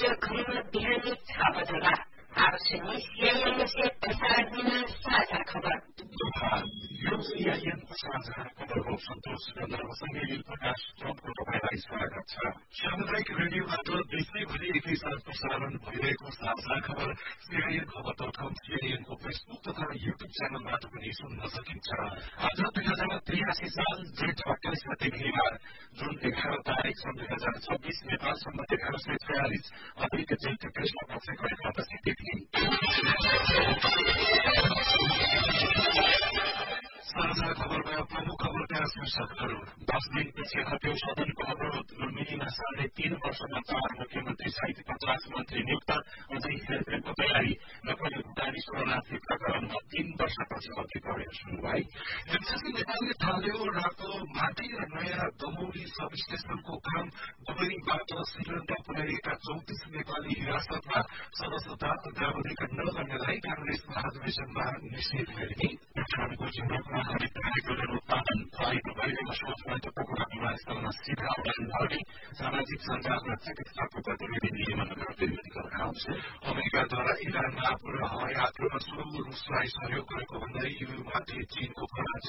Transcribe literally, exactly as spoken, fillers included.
खबर बिहानी छ बजेला आप सुनिए सीआईएन से प्रसार बिना साझा खबर। यो सीआईएन साझा खबरको सन्तोष गन्धर्वसँगै प्रकाश ट्रम्पको तपाईँलाई स्वागत छ। सामुदायिक रेडियोबाट देशैभरि एकैसाथ प्रसारण भइरहेको साझा खबर सीआईएन खबर डट कम सीआईएनको फेसबुक तथा युट्युब च्यानलबाट पनि सुन्न सकिन्छ। आज दुई हजार त्रियासी साल जेठ अठाइस गते बिहिबार जुन एघार तारिक सन् दुई हजार छब्बीस नेपाल सम्बन्ध एघार सय छयालिस अधिक जेठ कृष्ण पक्षको एकादशी तिथि। साझा खबरमा प्रमुख खबरका शीर्षकहरू। दस दिनपछि हट्यो सदनको अवरोध। लुम्बिनीमा साढे तीन वर्षमा चार मुख्यमन्त्री सहित पचास मन्त्री नियुक्त। अझै हेरफेरको तयारी। नेपाली भुटानी शरणार्थी प्रकरणमा तीन वर्षपछि अघि बढ्यो सुनवाई। एनसीसी नेपालले थाल्यो रातो माटी र नयाँ दमौली सब स्टेशनको काम। दुबईबाट श्रीलङ्का पुर्याइएका चौतिस नेपाली हिरासतमा। सदस्यता अध्यावधिक नगर्नेलाई कांग्रेस महाधिवेशनमा निषेध गरिने। प्युठानको झिमरुकमा हरित हाइड्रोजन उत्पादन भएको बाहिर सोचबाट पोखरा विमानस्थलमा सीधा उडान भर्ने। सामाजिक सञ्जालमा चिकित्साको गतिविधि नियमन गर्दै मेडिकल हाउस। अमेरिकाद्वारा इरानमा पूर्व हवाई आक्रमण शुरू। रूसलाई सहयोग गरेको भन्दै युमाथि चीनको कडा